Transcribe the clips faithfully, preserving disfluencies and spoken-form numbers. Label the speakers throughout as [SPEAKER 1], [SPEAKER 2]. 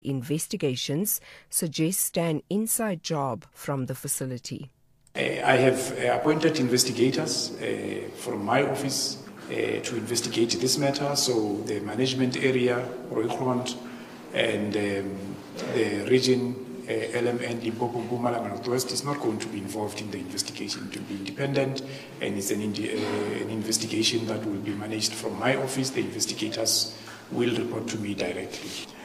[SPEAKER 1] Investigations suggest an inside job from the facility.
[SPEAKER 2] Uh, I have uh, appointed investigators uh, from my office uh, to investigate this matter. So the management area, Rooigrond, and um, the region, uh, L M N, Limpopo, Mpumalanga, Northwest, is not going to be involved in the investigation. It will be independent, and it's an, indi- uh, an investigation that will be managed from my office. The investigators will report to me directly.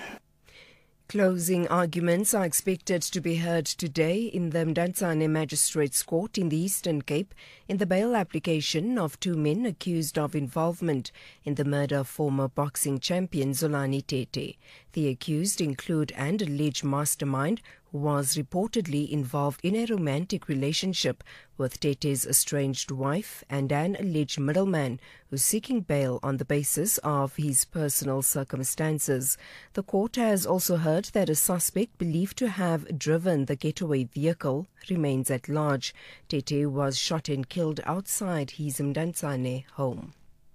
[SPEAKER 1] Closing arguments are expected to be heard today in the Mdantsane Magistrates Court in the Eastern Cape in the bail application of two men accused of involvement in the murder of former boxing champion Zolani Tete. The accused include an alleged mastermind who was reportedly involved in a romantic relationship with Tete's estranged wife and an alleged middleman who's seeking bail on the basis of his personal circumstances. The court has also heard that a suspect believed to have driven the getaway vehicle remains at large. Tete was shot and killed outside his Mdantsane home.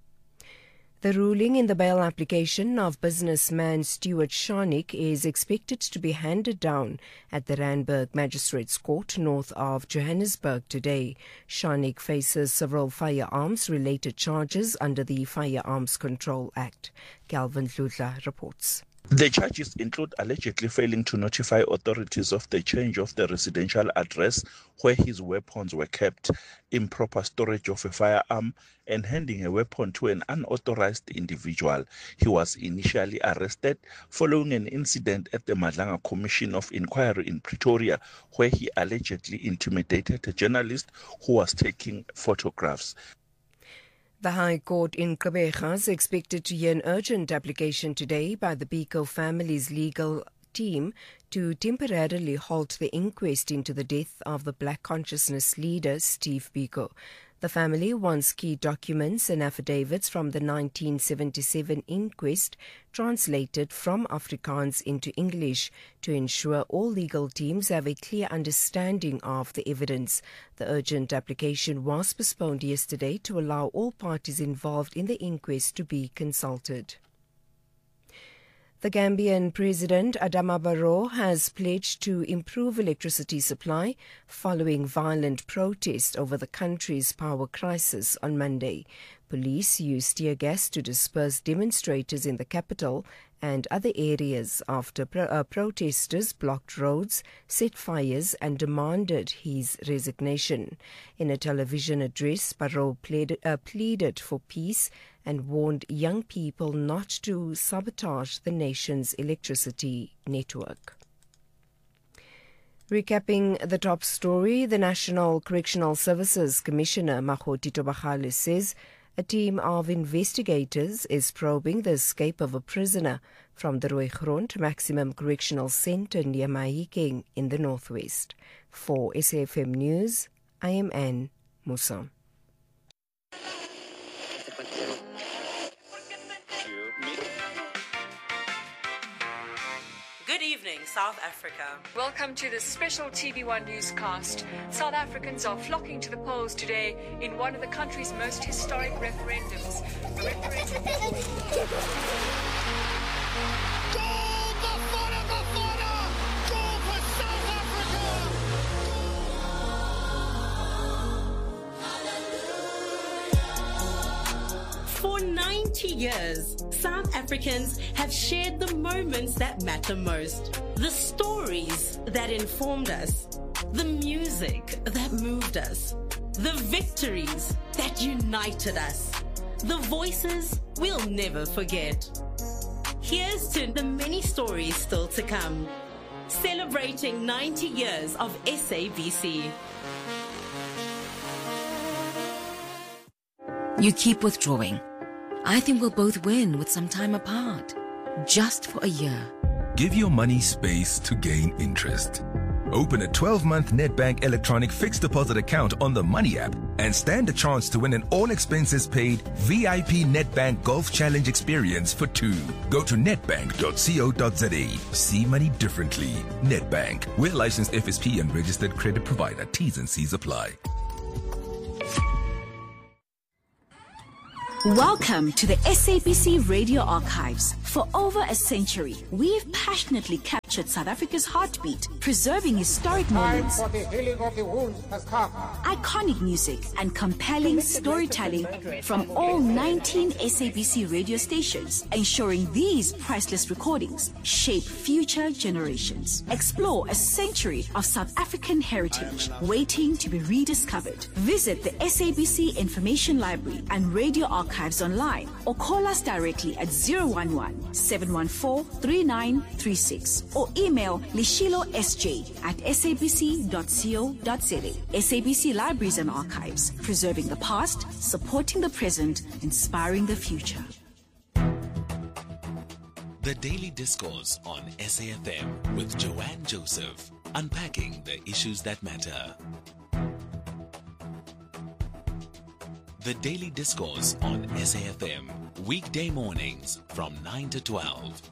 [SPEAKER 1] The ruling in the bail application of businessman Stuart Sharnik is expected to be handed down at the Randburg Magistrates Court north of Johannesburg today. Sharnik faces several firearms-related charges under the Firearms Control Act. Galvin Hludla reports.
[SPEAKER 3] The charges include allegedly failing to notify authorities of the change of the residential address where his weapons were kept, improper storage of a firearm, and handing a weapon to an unauthorized individual. He was initially arrested following an incident at the Madlanga Commission of Inquiry in Pretoria, where he allegedly intimidated a journalist who was taking photographs.
[SPEAKER 1] The High Court in Gqeberha is expected to hear an urgent application today by the Biko family's legal team to temporarily halt the inquest into the death of the Black Consciousness leader Steve Biko. The family wants key documents and affidavits from the nineteen seventy-seven inquest translated from Afrikaans into English to ensure all legal teams have a clear understanding of the evidence. The urgent application was postponed yesterday to allow all parties involved in the inquest to be consulted. The Gambian President Adama Barrow has pledged to improve electricity supply following violent protest over the country's power crisis on Monday. Police used tear gas to disperse demonstrators in the capital and other areas after pro- uh, protesters blocked roads, set fires and demanded his resignation. In a television address, Barrow pleaded, uh, pleaded for peace and warned young people not to sabotage the nation's electricity network. Recapping the top story, the National Correctional Services Commissioner Makgoti Tobagale says a team of investigators is probing the escape of a prisoner from the Rooigrond Maximum Correctional Centre near Mahikeng in the northwest. For S A F M News, I am Anne Musa.
[SPEAKER 4] Good evening, South Africa.
[SPEAKER 5] Welcome to this special T V one newscast. South Africans are flocking to the polls today in one of the country's most historic referendums. A referendum
[SPEAKER 6] Goal, Bafana, Bafana! Goal for South Africa!
[SPEAKER 4] For ninety years, South Africans have shared the moments that matter most, the stories that informed us, the music that moved us, the victories that united us, the voices we'll never forget. Here's to the many stories still to come, celebrating ninety years of S A B C.
[SPEAKER 7] You keep withdrawing. I think we'll both win with some time apart, just for a year.
[SPEAKER 8] Give your money space to gain interest. Open a twelve-month Nedbank electronic fixed deposit account on the Money app and stand a chance to win an all-expenses-paid V I P Nedbank Golf Challenge experience for two. Go to nedbank dot co dot za. See money differently. Nedbank. We're licensed F S P and registered credit provider. T's and C's apply.
[SPEAKER 9] Welcome to the S A B C Radio Archives. For over a century, we've passionately captured South Africa's heartbeat, preserving historic moments,
[SPEAKER 6] Time for the healing of the wounds has come.
[SPEAKER 9] iconic music, and compelling storytelling from all nineteen S A B C radio stations, ensuring these priceless recordings shape future generations. Explore a century of South African heritage waiting to be rediscovered. Visit the S A B C Information Library and Radio Archives online, or call us directly at zero one one, seven one four, three nine three six or email lishilosj at s a b c dot co dot za. S A B C Libraries and Archives, preserving the past, supporting the present, inspiring the future.
[SPEAKER 10] The Daily Discourse on S A F M with Joanne Joseph, unpacking the issues that matter. The Daily Discourse on S A F M, weekday mornings from nine to twelve.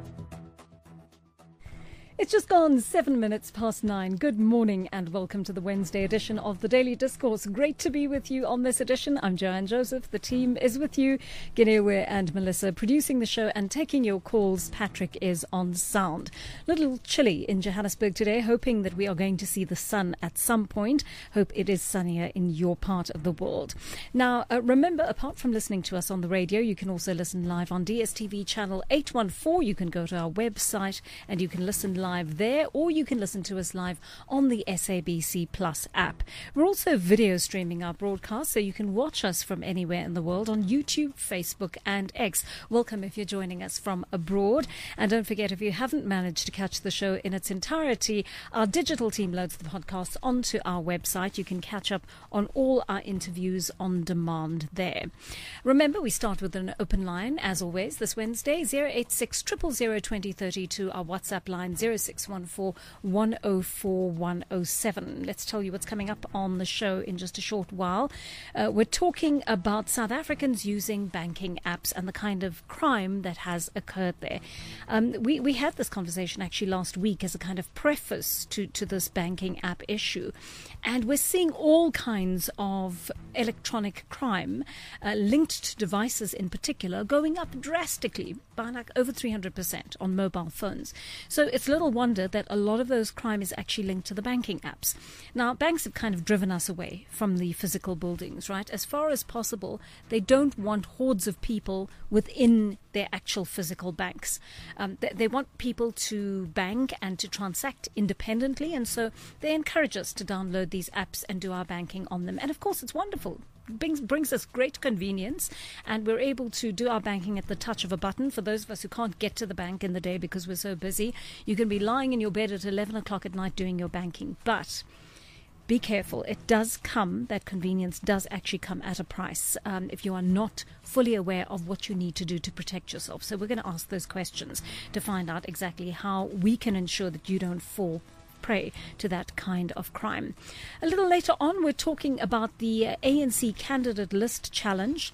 [SPEAKER 11] It's just gone seven minutes past nine. Good morning and welcome to the Wednesday edition of the Daily Discourse. Great to be with you on this edition. I'm Joanne Joseph. The team is with you. Ginewe and Melissa producing the show and taking your calls. Patrick is on sound. Little chilly in Johannesburg today, hoping that we are going to see the sun at some point. Hope it is sunnier in your part of the world. Now, uh, remember, apart from listening to us on the radio, you can also listen live on D S T V channel eight one four. You can go to our website and you can listen live live there, or you can listen to us live on the S A B C Plus app. We're also video streaming our broadcast, so you can watch us from anywhere in the world on YouTube, Facebook and X. Welcome if you're joining us from abroad. And don't forget, if you haven't managed to catch the show in its entirety, our digital team loads the podcast onto our website. You can catch up on all our interviews on demand there. Remember, we start with an open line, as always, this Wednesday, zero eight six, zero zero zero, two zero three two, our WhatsApp line, zero six one four, one zero four, one zero seven. Let's tell you what's coming up on the show in just a short while. Uh, we're talking about South Africans using banking apps and the kind of crime that has occurred there. Um, we, we had this conversation actually last week as a kind of preface to, to this banking app issue. And we're seeing all kinds of electronic crime uh, linked to devices in particular going up drastically by like over three hundred percent on mobile phones. So it's little wonder that a lot of those crime is actually linked to the banking apps. Now, banks have kind of driven us away from the physical buildings, right? As far as possible, they don't want hordes of people within their actual physical banks. Um, they, they want people to bank and to transact independently, and so they encourage us to download these apps and do our banking on them. And of course, it's wonderful. Brings, brings us great convenience, and we're able to do our banking at the touch of a button. For those of us who can't get to the bank in the day because we're so busy, you can be lying in your bed at eleven o'clock at night doing your banking. But be careful. It does come, that convenience does actually come at a price um, if you are not fully aware of what you need to do to protect yourself. So we're going to ask those questions to find out exactly how we can ensure that you don't fall prey to that kind of crime. A little later on, we're talking about the uh, A N C candidate list challenge.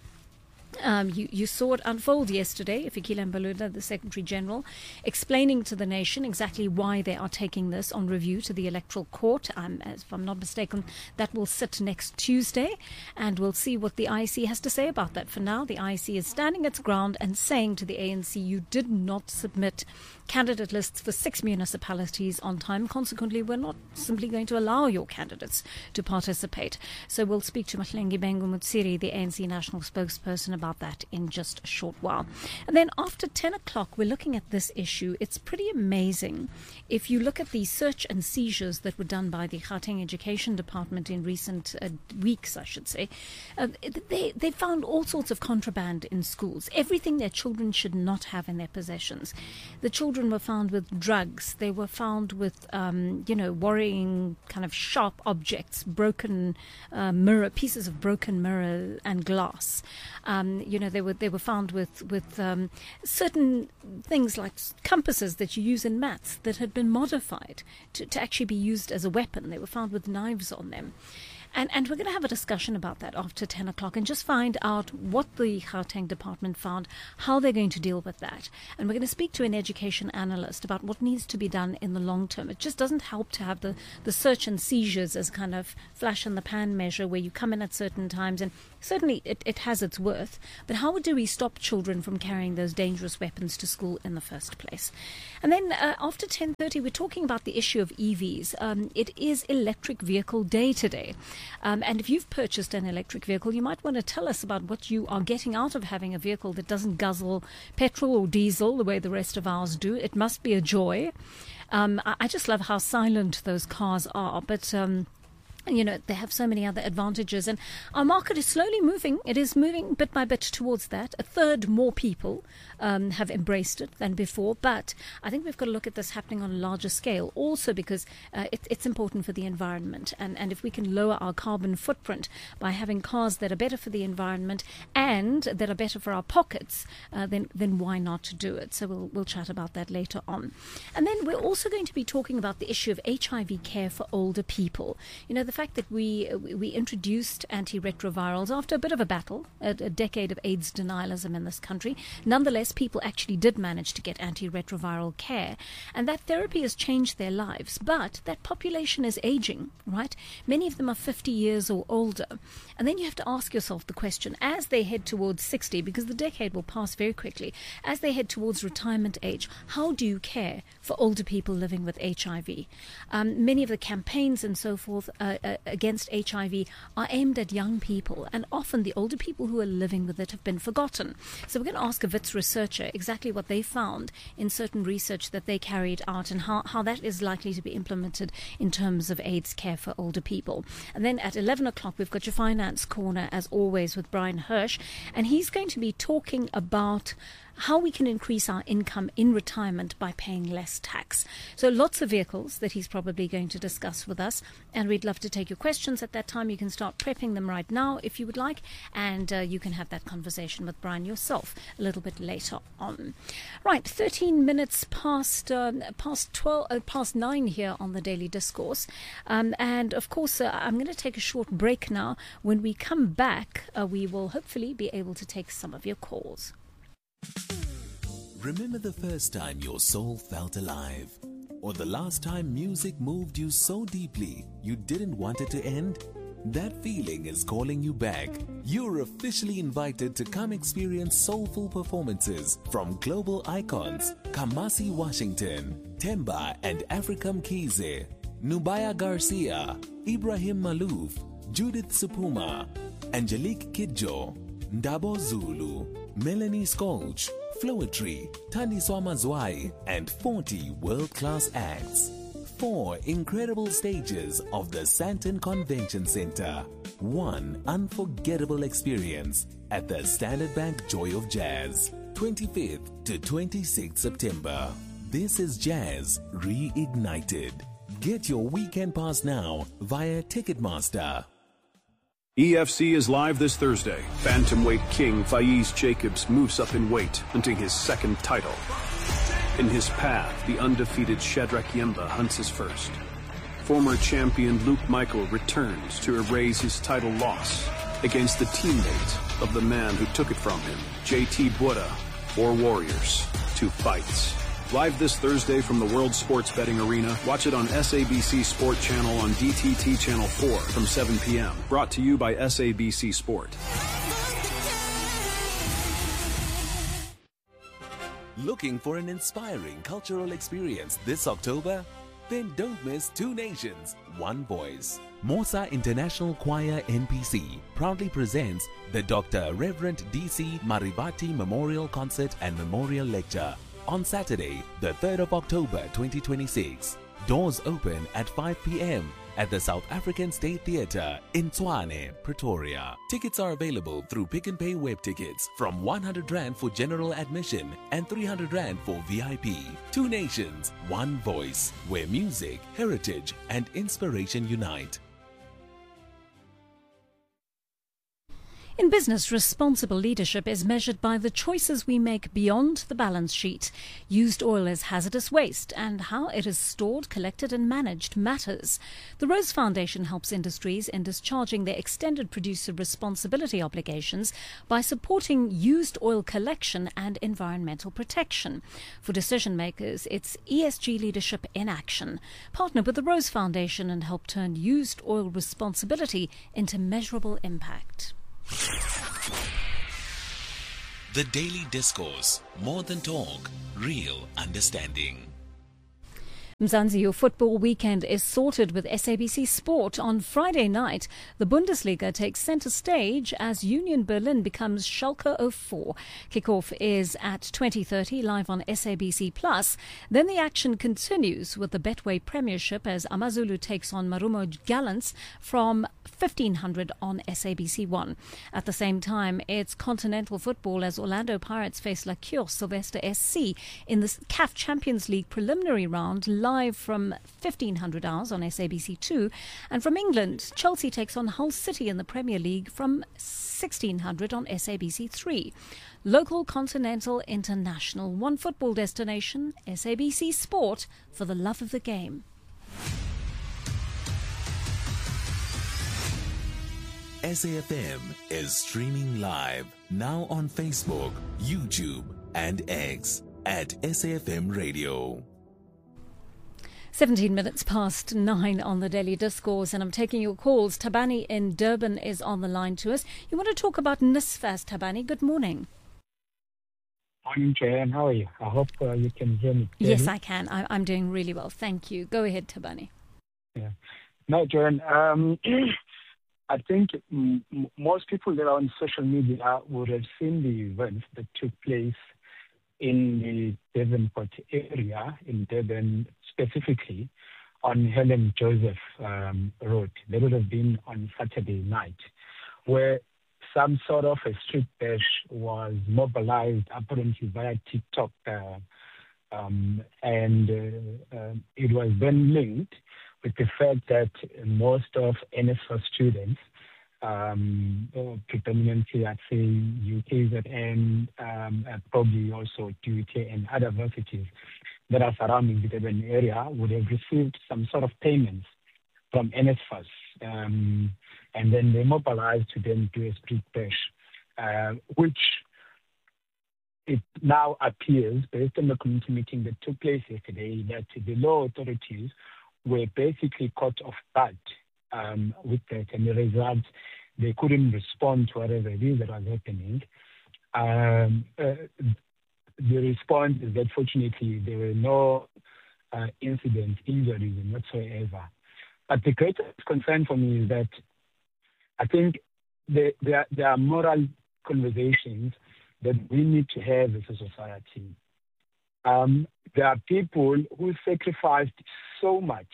[SPEAKER 11] Um, you, you saw it unfold yesterday, Fikile Mbalula, the Secretary General, explaining to the nation exactly why they are taking this on review to the Electoral Court. Um, as if I'm not mistaken, that will sit next Tuesday, and we'll see what the I E C has to say about that. For now, the I E C is standing its ground and saying to the A N C, you did not submit candidate lists for six municipalities on time. Consequently, we're not simply going to allow your candidates to participate. So we'll speak to Mahlengi Bengu Mutsiri, the A N C national spokesperson, about that in just a short while. And then after ten o'clock, we're looking at this issue. It's pretty amazing. If you look at the search and seizures that were done by the Gauteng Education Department in recent uh, weeks, I should say, uh, they, they found all sorts of contraband in schools, everything their children should not have in their possessions. The children were found with drugs. They were found with, um, you know, worrying kind of sharp objects, broken uh, mirror, pieces of broken mirror and glass. Um, you know, they were they were found with with um, certain things like compasses that you use in maths that had been modified to, to actually be used as a weapon. They were found with knives on them. And, and we're going to have a discussion about that after ten o'clock and just find out what the Gauteng department found, how they're going to deal with that. And we're going to speak to an education analyst about what needs to be done in the long term. It just doesn't help to have the, the search and seizures as kind of flash in the pan measure where you come in at certain times, and certainly it, it has its worth. But how do we stop children from carrying those dangerous weapons to school in the first place? And then uh, after ten thirty, we're talking about the issue of E Vs. Um, it is Electric Vehicle Day today. Um, and if you've purchased an electric vehicle, you might want to tell us about what you are getting out of having a vehicle that doesn't guzzle petrol or diesel the way the rest of ours do. It must be a joy. Um, I, I just love how silent those cars are. But... Um, You know, they have so many other advantages, and our market is slowly moving. It is moving bit by bit towards that. A third more people um, have embraced it than before, but I think we've got to look at this happening on a larger scale, also because uh, it, it's important for the environment. And, and if we can lower our carbon footprint by having cars that are better for the environment and that are better for our pockets, uh, then then why not do it? So we'll we'll chat about that later on. And then we're also going to be talking about the issue of H I V care for older people. You know, the fact that we we introduced antiretrovirals after a bit of a battle, a, a decade of AIDS denialism in this country. Nonetheless, people actually did manage to get antiretroviral care, and that therapy has changed their lives. But that population is aging, right? Many of them are fifty years or older. And then you have to ask yourself the question, as they head towards sixty, because the decade will pass very quickly, as they head towards retirement age, how do you care for older people living with H I V? Um, many of the campaigns and so forth uh, uh, against H I V are aimed at young people, and often the older people who are living with it have been forgotten. So we're going to ask a Wits researcher exactly what they found in certain research that they carried out and how, how that is likely to be implemented in terms of AIDS care for older people. And then at eleven o'clock, we've got your Finance Corner, as always, with Brian Hirsch, and he's going to be talking about how we can increase our income in retirement by paying less tax. So lots of vehicles that he's probably going to discuss with us, and we'd love to take your questions at that time. You can start prepping them right now if you would like, and uh, you can have that conversation with Brian yourself a little bit later on. Right, thirteen minutes past uh, past twelve, uh, past nine here on the Daily Discourse, um, and of course uh, I'm going to take a short break now. When we come back, uh, we will hopefully be able to take some of your calls.
[SPEAKER 10] Remember the first time your soul felt alive? Or the last time music moved you so deeply you didn't want it to end? That feeling is calling you back. You're officially invited to come experience soulful performances from global icons Kamasi Washington, Temba and Africa Mkhize, Nubaya Garcia, Ibrahim Malouf, Judith Supuma, Angelique Kidjo, Ndabo Zulu, Melanie Skolch, Flowetry, Thandiswa Mazwai, and forty world-class acts. Four incredible stages of the Sandton Convention Center. One unforgettable experience at the Standard Bank Joy of Jazz. twenty-fifth to twenty-sixth September. This is Jazz Reignited. Get your weekend pass now via Ticketmaster.
[SPEAKER 12] E F C is live this Thursday. Bantamweight king Faiz Jacobs moves up in weight, hunting his second title. In his path, the undefeated Shadrack Yemba hunts his first. Former champion Luke Michael returns to erase his title loss against the teammate of the man who took it from him, J T Bura. Four warriors, two fights. Live this Thursday from the World Sports Betting Arena. Watch it on S A B C Sport Channel on D T T Channel four from seven p.m. Brought to you by S A B C Sport.
[SPEAKER 10] Looking for an inspiring cultural experience this October? Then don't miss Two Nations, One Voice. Mosa International Choir N P C proudly presents the Doctor Reverend D C Marivati Memorial Concert and Memorial Lecture on Saturday, the third of October twenty twenty-six. Doors open at five p.m. at the South African State Theatre in Tshwane, Pretoria. Tickets are available through Pick and Pay web tickets from one hundred rand for general admission and three hundred rand for V I P. Two Nations, One Voice, where music, heritage, and inspiration unite.
[SPEAKER 11] In business, responsible leadership is measured by the choices we make beyond the balance sheet. Used oil is hazardous waste, and how it is stored, collected and managed matters. The Rose Foundation helps industries in discharging their extended producer responsibility obligations by supporting used oil collection and environmental protection. For decision makers, it's E S G leadership in action. Partner with the Rose Foundation and help turn used oil responsibility into measurable impact.
[SPEAKER 10] The Daily Discourse. More than talk, real understanding.
[SPEAKER 11] Mzansi, your football weekend is sorted with S A B C Sport. On Friday night, the Bundesliga takes centre stage as Union Berlin becomes Schalke oh four. Kickoff is at twenty thirty live on S A B C Plus. Then the action continues with the Betway Premiership as Amazulu takes on Marumo Gallants from fifteen hundred on S A B C one. At the same time, it's continental football as Orlando Pirates face La Cure Sylvester S C in the C A F Champions League preliminary round, live from fifteen hundred hours on S A B C two. And from England, Chelsea takes on Hull City in the Premier League from sixteen hundred on S A B C three. Local, continental, international, one football destination, S A B C Sport, for the love of the game.
[SPEAKER 10] S A F M is streaming live now on Facebook, YouTube and X at S A F M Radio.
[SPEAKER 11] seventeen minutes past nine on the Daily Discourse, and I'm taking your calls. Tabani in Durban is on the line to us. You want to talk about NSFAS, Tabani? Good morning.
[SPEAKER 13] Morning, Joanne. How are you? I hope uh, you can hear me.
[SPEAKER 11] Yes, I can. I, I'm doing really well. Thank you. Go ahead, Tabani.
[SPEAKER 13] Yeah. No, Joanne. Um, I think m- most people that are on social media would have seen the events that took place in the Devonport area, in Durban specifically, on Helen Joseph um, Road. That would have been on Saturday night, where some sort of a street bash was mobilized, apparently via TikTok, uh, um, and uh, uh, it was then linked with the fact that most of NSFAS students, um, uh, predominantly I'd say U K Z N, um, uh, probably also D U T and other universities that are surrounding the Durban area, would have received some sort of payments from NSFAS, um, and then they mobilized to then do a street bash, uh, which it now appears, based on the community meeting that took place yesterday, that the law authorities were basically caught off guard um, with that, and the result, they couldn't respond to whatever it is that was happening. Um, uh, the response is that fortunately there were no uh, incidents, injuries, and whatsoever. But the greatest concern for me is that I think there, there, there are moral conversations that we need to have as a society. Um, there are people who sacrificed so much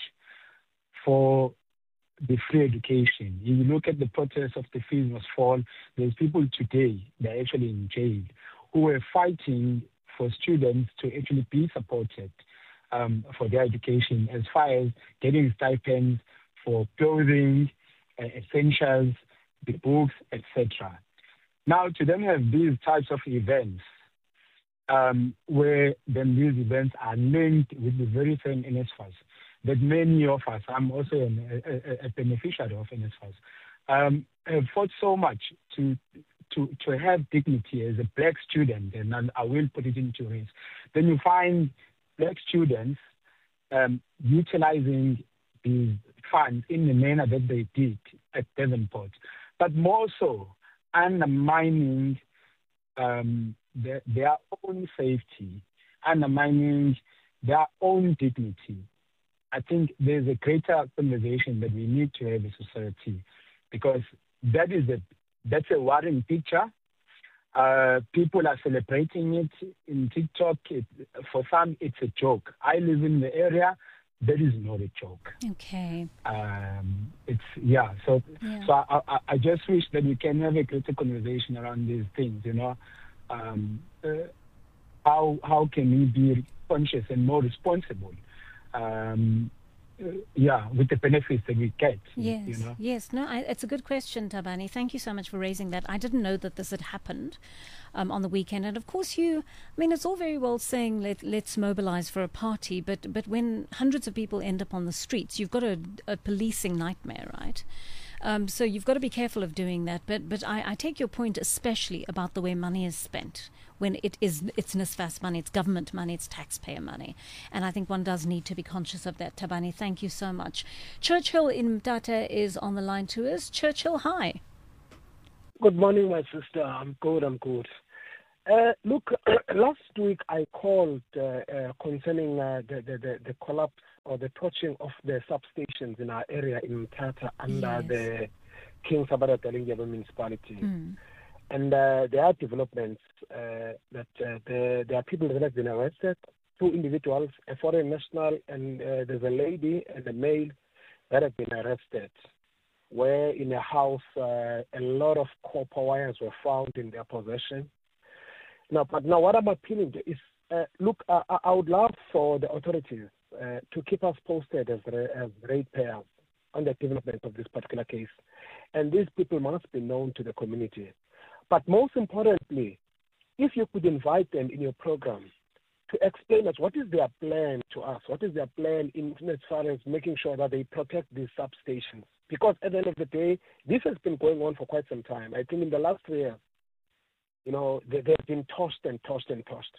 [SPEAKER 13] for the free education. If you look at the protest of the fees must fall, there's people today, they're actually in jail, who were fighting for students to actually be supported um, for their education, as far as getting stipends for clothing, uh, essentials, the books, et cetera. Now, to them have these types of events, Um, where then these events are linked with the very same NSFAS that many of us, I'm also an, a, a beneficiary of NSFAS, um, have fought so much to, to, to have dignity as a black student, and I will put it into risk. Then you find black students um, utilizing these funds in the manner that they did at Devonport, but more so undermining um, their, their own safety, undermining their own dignity. I think there's a greater conversation that we need to have as a society, because that is a that's a worrying picture. Uh, people are celebrating it in TikTok. It, for some, it's a joke. I live in the area. That is not a joke.
[SPEAKER 11] Okay.
[SPEAKER 13] Um, it's yeah. So
[SPEAKER 11] Yeah.
[SPEAKER 13] so I, I I just wish that we can have a greater conversation around these things. You know, um, uh, how how can we be conscious and more responsible? Um, yeah, with the benefits that we get.
[SPEAKER 11] Yes,
[SPEAKER 13] you know?
[SPEAKER 11] yes. No, I, it's a good question, Thabani. Thank you so much for raising that. I didn't know that this had happened um, on the weekend. And of course, you, I mean, it's all very well saying let, let's mobilize for a party, but, but when hundreds of people end up on the streets, you've got a, a policing nightmare, right? Um, so you've got to be careful of doing that. But but I, I take your point, especially about the way money is spent. When it is, it's NSFAS money, it's government money, it's taxpayer money. And I think one does need to be conscious of that. Thabani, thank you so much. Churchill in Mthatha is on the line to us. Churchill, hi.
[SPEAKER 14] Good morning, my sister. I'm good, I'm good. Uh, look, last week I called uh, uh, concerning uh, the, the, the, the collapse or the torching of the substations in our area in Mthatha under yes. the King Sabata Dalindyebo municipality. Mm. And uh, there are developments uh, that uh, the, there are people that have been arrested, two individuals, a foreign national, and uh, there's a lady and a male that have been arrested, where in a house uh, a lot of copper wires were found in their possession. Now, but now what I'm appealing to is, uh, look, uh, I would love for the authorities uh, to keep us posted as, as ratepayers on the development of this particular case. And these people must be known to the community. But most importantly, if you could invite them in your program to explain us what is their plan to us, what is their plan in as far as making sure that they protect these substations. Because at the end of the day, this has been going on for quite some time. I think in the last three years, you know, they, they've been tossed and tossed and tossed.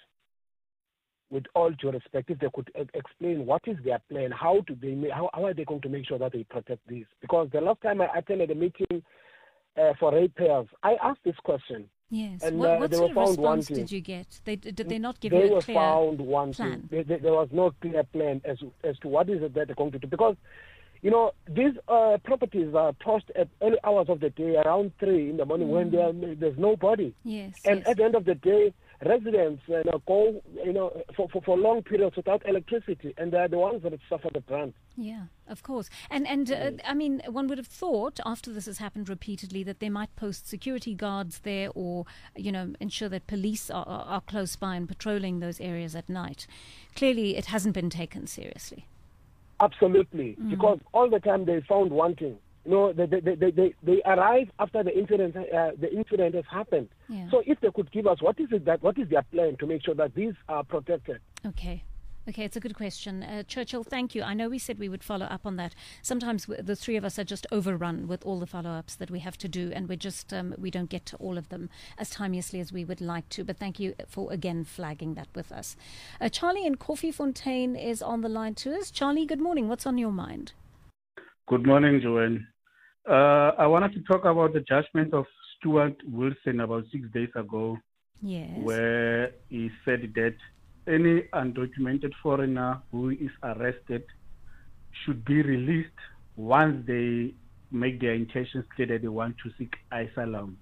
[SPEAKER 14] With all due respect, if they could e- explain what is their plan, how do they, ma- how, how are they going to make sure that they protect these? Because the last time I attended a meeting uh, for ratepayers, I asked this question.
[SPEAKER 11] Yes.
[SPEAKER 14] And,
[SPEAKER 11] what
[SPEAKER 14] uh,
[SPEAKER 11] what
[SPEAKER 14] they
[SPEAKER 11] sort of
[SPEAKER 14] were found
[SPEAKER 11] response
[SPEAKER 14] wanting.
[SPEAKER 11] did you get? They, did they not give
[SPEAKER 14] they
[SPEAKER 11] you a
[SPEAKER 14] were
[SPEAKER 11] clear
[SPEAKER 14] found wanting.
[SPEAKER 11] plan?
[SPEAKER 14] They, they, there was no clear plan as as to what is it that they're going to do. Because, you know, these uh, properties are tossed at early hours of the day, around three in the morning, mm. when there, there's nobody.
[SPEAKER 11] Yes.
[SPEAKER 14] And
[SPEAKER 11] yes.
[SPEAKER 14] at the end of the day, residents you know, go you know for, for, for long periods without electricity, and they're the ones that suffer the brunt.
[SPEAKER 11] Yeah, of course. And and uh, I mean, one would have thought after this has happened repeatedly that they might post security guards there, or you know, ensure that police are, are, are close by and patrolling those areas at night. Clearly, it hasn't been taken seriously.
[SPEAKER 14] Absolutely,
[SPEAKER 11] mm.
[SPEAKER 14] because all the time they found wanting. You know, they they, they, they, they arrive after the incident uh, the incident has happened.
[SPEAKER 11] Yeah.
[SPEAKER 14] So if they could give us what is it that what is their plan to make sure that these are protected?
[SPEAKER 11] Okay. Okay, it's a good question. Uh, Churchill, thank you. I know we said we would follow up on that. Sometimes w- the three of us are just overrun with all the follow-ups that we have to do, and we just um, we don't get to all of them as timeously as we would like to. But thank you for, again, flagging that with us. Uh, Charlie in Koffiefontein is on the line to us. Charlie, good morning. What's on your mind?
[SPEAKER 15] Good morning, Joanne. Uh, I wanted to talk about the judgment of Stuart Wilson about six days ago,
[SPEAKER 11] yes.
[SPEAKER 15] where he said that any undocumented foreigner who is arrested should be released once they make their intentions clear that they want to seek asylum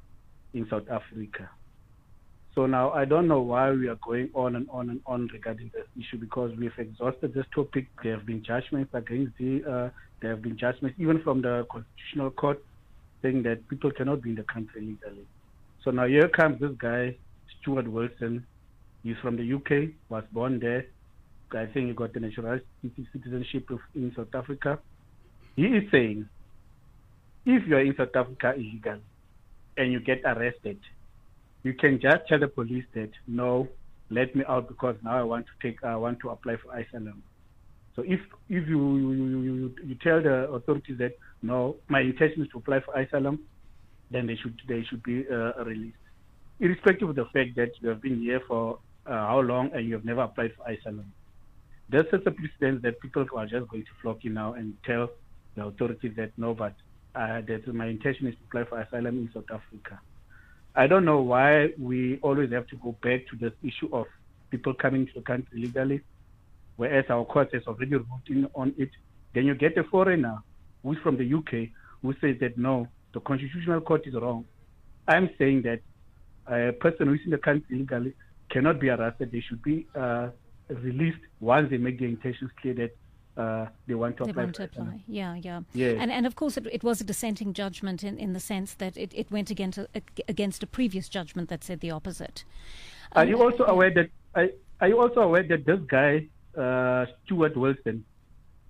[SPEAKER 15] in South Africa. So now I don't know why we are going on and on and on regarding this issue, because we've exhausted this topic. There have been judgments against the, uh, there have been judgments even from the Constitutional Court saying that people cannot be in the country legally. So now here comes this guy, Stuart Wilson. He's from the U K, was born there. I think he got the national citizenship of, in South Africa. He is saying, if you are in South Africa illegal and you get arrested, you can just tell the police that, no, let me out because now I want to take, I want to apply for asylum. So if if you you, you, you, you tell the authorities that, no, my intention is to apply for asylum, then they should they should be uh, released, irrespective of the fact that you have been here for uh, how long and you have never applied for asylum. There's such a precedent that people are just going to flock in now and tell the authorities that, no, but uh, that my intention is to apply for asylum in South Africa. I don't know why we always have to go back to this issue of people coming to the country illegally, whereas our court has already ruled in on it. Then you get a foreigner who's from the U K who says that, no, the Constitutional Court is wrong. I'm saying that a person who is in the country illegally cannot be arrested. They should be uh, released once they make their intentions clear that uh, they want to
[SPEAKER 11] they
[SPEAKER 15] apply.
[SPEAKER 11] Want to apply. Yeah, yeah.
[SPEAKER 15] Yes.
[SPEAKER 11] And and of course it, it was a dissenting judgment in, in the sense that it, it went against a, against a previous judgment that said the opposite.
[SPEAKER 15] Are
[SPEAKER 11] Um,
[SPEAKER 15] you also aware that? Are, are you also aware that this guy, uh, Stuart Wilson,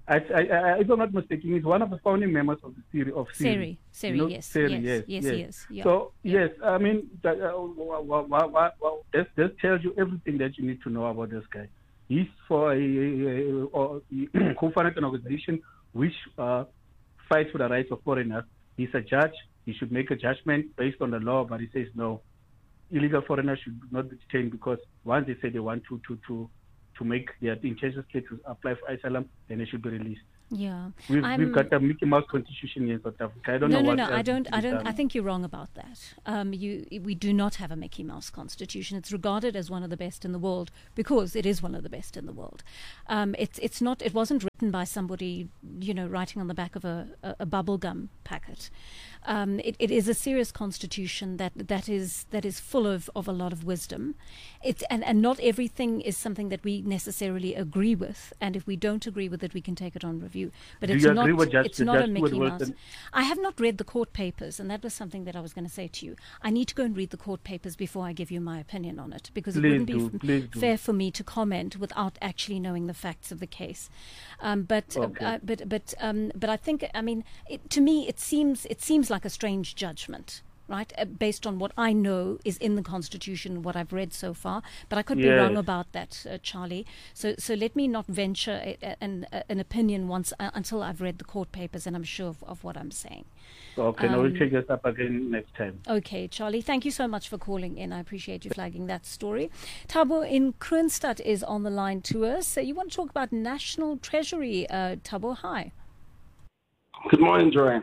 [SPEAKER 15] I, I, I, if I'm not mistaken, he's one of the founding members of the Siri. Of Siri,
[SPEAKER 11] Siri, Siri
[SPEAKER 15] you know,
[SPEAKER 11] yes,
[SPEAKER 15] Siri,
[SPEAKER 11] yes,
[SPEAKER 15] yes,
[SPEAKER 11] yes,
[SPEAKER 15] yes,
[SPEAKER 11] yes. Yeah.
[SPEAKER 15] So
[SPEAKER 11] yeah.
[SPEAKER 15] yes, I mean, that, uh, well, well, well, well, this, this tells you everything that you need to know about this guy. He's for a, a, a, a co-founded an organization which uh, fights for the rights of foreigners. He's a judge. He should make a judgment based on the law, but he says no. Illegal foreigners should not be detained because once they say they want to to to, to make their intentions clear to apply for asylum, then they should be released.
[SPEAKER 11] Yeah,
[SPEAKER 15] we've, we've got a Mickey Mouse constitution in South Africa. I don't
[SPEAKER 11] no,
[SPEAKER 15] know
[SPEAKER 11] no,
[SPEAKER 15] what
[SPEAKER 11] no, no. I don't. I don't.
[SPEAKER 15] done.
[SPEAKER 11] I think you're wrong about that. Um, you, we do not have a Mickey Mouse constitution. It's regarded as one of the best in the world because it is one of the best in the world. Um, it's it's not. It wasn't written by somebody, you know, writing on the back of a, a, a bubble gum packet. Um, it, it is a serious constitution that that is that is full of, of a lot of wisdom. It's and, and not everything is something that we necessarily agree with. And if we don't agree with it, we can take it on review. But
[SPEAKER 15] Do
[SPEAKER 11] it's
[SPEAKER 15] you
[SPEAKER 11] not.
[SPEAKER 15] agree with Judge,
[SPEAKER 11] It's not
[SPEAKER 15] Judge
[SPEAKER 11] a Mickey
[SPEAKER 15] Stewart
[SPEAKER 11] Mouse.
[SPEAKER 15] Wilson?
[SPEAKER 11] I have not read the court papers, and that was something that I was going to say to you. I need to go and read the court papers before I give you my opinion on it, because
[SPEAKER 15] Please
[SPEAKER 11] it wouldn't
[SPEAKER 15] do,
[SPEAKER 11] be
[SPEAKER 15] please
[SPEAKER 11] f-
[SPEAKER 15] do.
[SPEAKER 11] fair for me to comment without actually knowing the facts of the case. Um, but
[SPEAKER 15] Okay.
[SPEAKER 11] uh, but but um, but I think I mean it, to me it seems it seems like a strange judgment. Right, uh, based on what I know is in the Constitution, what I've read so far, but I could be
[SPEAKER 15] Yes.
[SPEAKER 11] wrong about that, uh, Charlie. So, so let me not venture a, a, an, a, an opinion once uh, until I've read the court papers and I'm sure of, of what I'm saying.
[SPEAKER 15] Okay, um, I will
[SPEAKER 11] Um,
[SPEAKER 15] take this up again next time.
[SPEAKER 11] Okay, Charlie, thank you so much for calling in. I appreciate you flagging that story. Thabo in Kroonstad is on the line to us. So you want to talk about National Treasury, uh, Thabo? Hi.
[SPEAKER 16] Good morning, Joanne.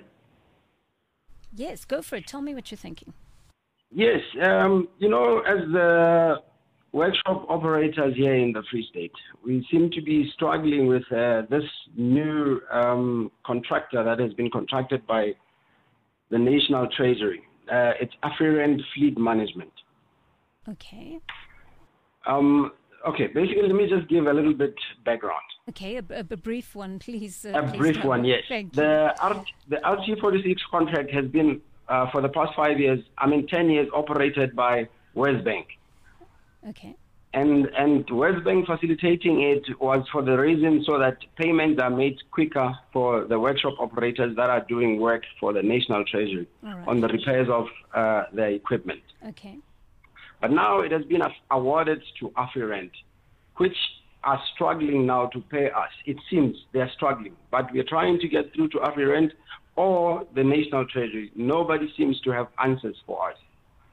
[SPEAKER 11] Yes, go for it. Tell me what you're thinking.
[SPEAKER 16] Yes, um, you know, as the workshop operators here in the Free State, we seem to be struggling with uh, this new um, contractor that has been contracted by the National Treasury. Uh, it's Afrirent Fleet Management.
[SPEAKER 11] Okay.
[SPEAKER 16] Um, okay, basically, let me just give a little bit background.
[SPEAKER 11] Okay, a, a, a brief one, please. Uh,
[SPEAKER 16] A
[SPEAKER 11] please
[SPEAKER 16] brief
[SPEAKER 11] Thabo.
[SPEAKER 16] one, yes.
[SPEAKER 11] Thank you.
[SPEAKER 16] The R- the R T forty-six contract has been, uh, for the past five years, I mean, ten years, operated by Westbank.
[SPEAKER 11] Okay.
[SPEAKER 16] And and Westbank facilitating it was for the reason so that payments are made quicker for the workshop operators that are doing work for the National Treasury
[SPEAKER 11] All right.
[SPEAKER 16] on the repairs of uh, their equipment.
[SPEAKER 11] Okay.
[SPEAKER 16] But now it has been a- awarded to Afrirent, which are struggling now to pay us. It seems they're struggling, but we're trying to get through to Afrirent or the National Treasury. Nobody seems to have answers for us.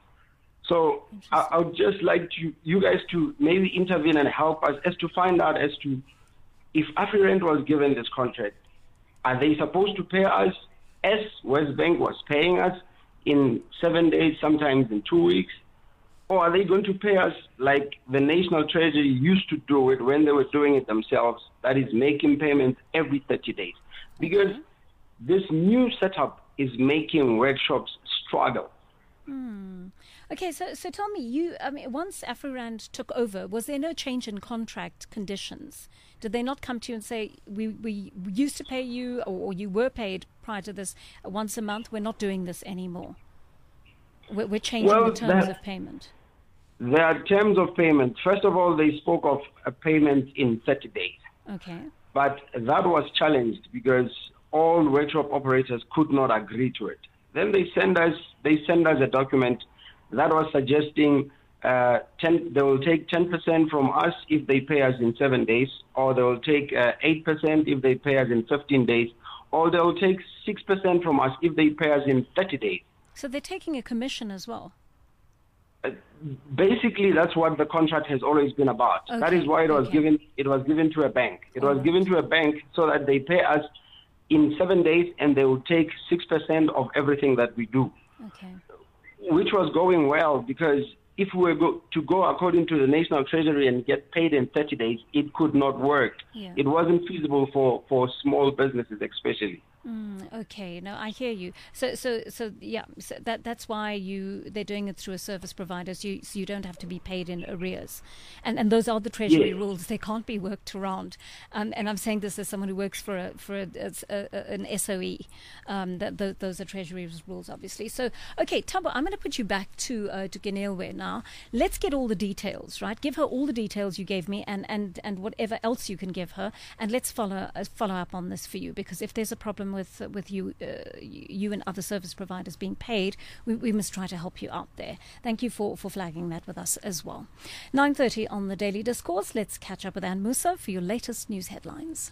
[SPEAKER 16] So I, I would just like to, you guys to maybe intervene and help us as to find out as to if Afrirent was given this contract, are they supposed to pay us as Westbank was paying us in seven days, sometimes in two weeks? Or are they going to pay us like the National Treasury used to do it when they were doing it themselves, that is making payments every thirty days? Because this new setup is making workshops struggle.
[SPEAKER 11] Hmm. Okay, so so tell me, you. I mean, once Afrirent took over, was there no change in contract conditions? Did they not come to you and say, we we used to pay you, or, or you were paid prior to this uh, once a month? We're not doing this anymore. We're, we're changing
[SPEAKER 16] Well,
[SPEAKER 11] the terms
[SPEAKER 16] that-
[SPEAKER 11] of payment.
[SPEAKER 16] There are terms of payment. First of all, they spoke of a payment in thirty days.
[SPEAKER 11] Okay.
[SPEAKER 16] But that was challenged because all workshop operators could not agree to it. Then they send us they send us a document that was suggesting uh, ten, they will take ten percent from us if they pay us in seven days, or they will take uh, eight percent if they pay us in fifteen days, or they will take six percent from us if they pay us in thirty days.
[SPEAKER 11] So they're taking a commission as well.
[SPEAKER 16] Uh, basically, that's what the contract has always been about.
[SPEAKER 11] Okay,
[SPEAKER 16] That is why it was
[SPEAKER 11] okay.
[SPEAKER 16] given. It was given to a bank. It
[SPEAKER 11] All
[SPEAKER 16] was
[SPEAKER 11] right.
[SPEAKER 16] given to a bank so that they pay us in seven days, and they will take six percent of everything that we do,
[SPEAKER 11] Okay.
[SPEAKER 16] which was going well because if we were go- to go according to the National Treasury and get paid in thirty days, it could not work.
[SPEAKER 11] Yeah.
[SPEAKER 16] It wasn't feasible for, for small businesses, especially.
[SPEAKER 11] Mm, okay, no, I hear you. So, so, so, yeah, so that that's why you they're doing it through a service provider, so you, so you don't have to be paid in arrears, and and those are the Treasury
[SPEAKER 16] Yes.
[SPEAKER 11] rules. They can't be worked around. Um, and I'm saying this as someone who works for a for a, a, a, an S O E. Um, that th- those are Treasury rules, obviously. So, okay, Thabo, I'm going to put you back to uh, to Genelwe now. now. Let's get all the details, right? Give her all the details you gave me and, and, and whatever else you can give her, and let's follow uh, follow up on this for you, because if there's a problem with uh, with you uh, you and other service providers being paid, we, we must try to help you out there. Thank you for, for flagging that with us as well. nine thirty on the Daily Discourse. Let's catch up with Anne Musa for your latest news headlines.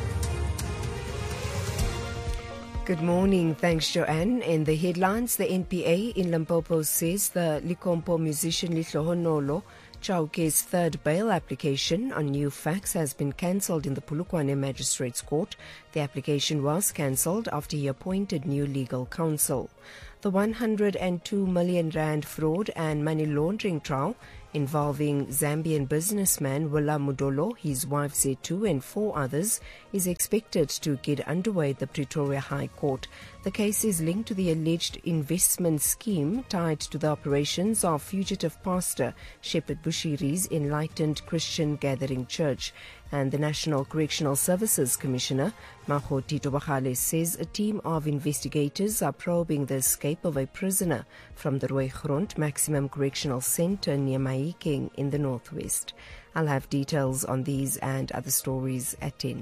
[SPEAKER 1] Good morning. Thanks, Joanne. In the headlines, the N P A in Limpopo says the Likompo musician Lihlohonolo Chauke's third bail application on new facts has been cancelled in the Polokwane Magistrates Court. The application was cancelled after he appointed new legal counsel. The one hundred two million rand fraud and money laundering trial involving Zambian businessman Willa Mudolo, his wife Zetu, and four others is expected to get underway at the Pretoria High Court. The case is linked to the alleged investment scheme tied to the operations of fugitive pastor Shepherd Bushiri's Enlightened Christian Gathering Church. And the National Correctional Services Commissioner, Maho Tito Bahale, says a team of investigators are probing the escape of a prisoner from the Rooigrond Maximum Correctional Centre near Mahikeng in the northwest. I'll have details on these and other stories at ten.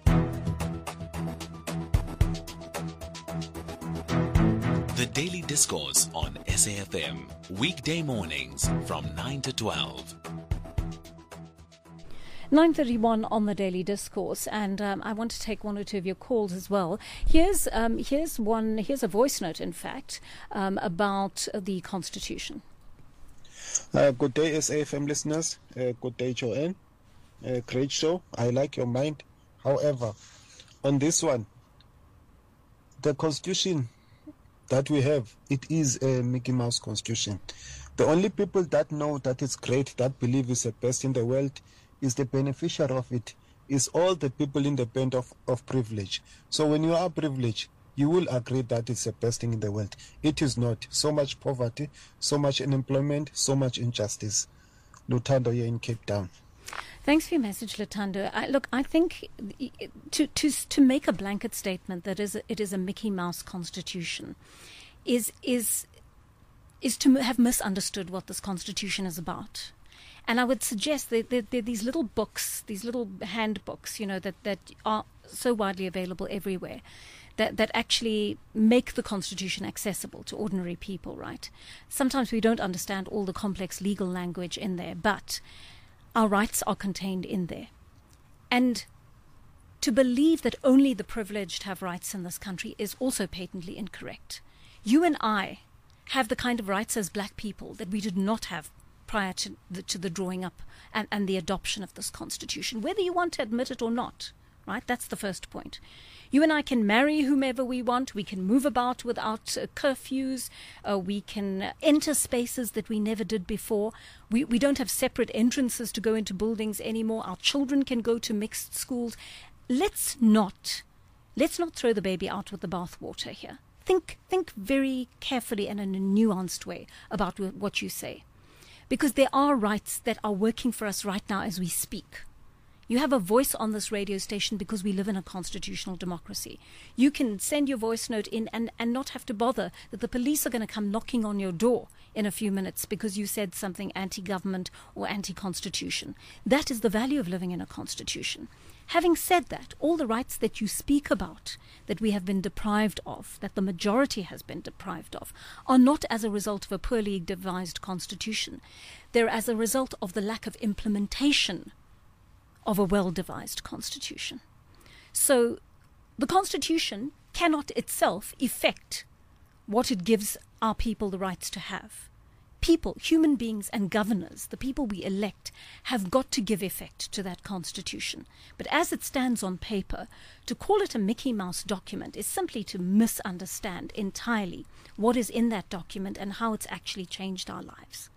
[SPEAKER 10] The Daily Discourse on S A F M, weekday mornings from nine to twelve.
[SPEAKER 11] nine thirty-one on the Daily Discourse, and um, I want to take one or two of your calls as well. Here's um, here's one. Here's a voice note, in fact, um, about the Constitution.
[SPEAKER 17] Uh, good day, S A F M listeners. Uh, good day, Joanne. Uh, great show. I like your mind. However, on this one, the Constitution that we have, it is a Mickey Mouse Constitution. The only people that know that it's great, that believe it's the best in the world, is the beneficiary of it, is all the people in the band of, of privilege. So when you are privileged, you will agree that it's the best thing in the world. It is not. So much poverty, so much unemployment, so much injustice. Lutando here in Cape Town.
[SPEAKER 11] Thanks for your message, Lutando. I, look, I think to, to to make a blanket statement that is it is a Mickey Mouse Constitution is is is to have misunderstood what this Constitution is about. And I would suggest that there, there are these little books, these little handbooks, you know, that, that are so widely available everywhere, that, that actually make the Constitution accessible to ordinary people, right? Sometimes we don't understand all the complex legal language in there, but our rights are contained in there. And to believe that only the privileged have rights in this country is also patently incorrect. You and I have the kind of rights as black people that we did not have prior to the, to the drawing up and, and the adoption of this Constitution, whether you want to admit it or not, right? That's the first point. You and I can marry whomever we want. We can move about without uh, curfews. Uh, we can enter spaces that we never did before. We, we don't have separate entrances to go into buildings anymore. Our children can go to mixed schools. Let's not, let's not throw the baby out with the bathwater here. Think, think very carefully and in a nuanced way about what you say. Because there are rights that are working for us right now as we speak. You have a voice on this radio station because we live in a constitutional democracy. You can send your voice note in and, and not have to bother that the police are going to come knocking on your door in a few minutes because you said something anti-government or anti-constitution. That is the value of living in a constitution. Having said that, all the rights that you speak about, that we have been deprived of, that the majority has been deprived of, are not as a result of a poorly devised constitution. They're as a result of the lack of implementation of a well-devised constitution. So the constitution cannot itself effect what it gives our people the rights to have. People, human beings and governors, the people we elect, have got to give effect to that constitution. But as it stands on paper, to call it a Mickey Mouse document is simply to misunderstand entirely what is in that document and how it's actually changed our lives.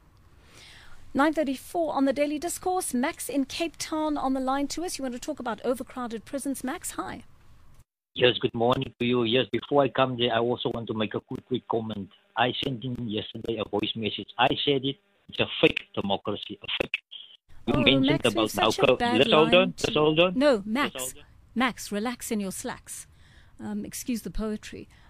[SPEAKER 11] nine thirty-four on the Daily Discourse. Max in Cape Town on the line to us. You want to talk about overcrowded prisons. Max, hi.
[SPEAKER 18] Yes, good morning to you. Yes, before I come there, I also want to make a quick, quick comment. I sent in yesterday a voice message. I said it. It's a fake democracy, a fake. You
[SPEAKER 11] oh,
[SPEAKER 18] mentioned
[SPEAKER 11] Max,
[SPEAKER 18] about
[SPEAKER 11] such
[SPEAKER 18] now.
[SPEAKER 11] a bad
[SPEAKER 18] Let's hold on.
[SPEAKER 11] to...
[SPEAKER 18] Let's hold on.
[SPEAKER 11] No, Max.
[SPEAKER 18] Let's hold on.
[SPEAKER 11] Max, relax in your slacks. Um, excuse the poetry.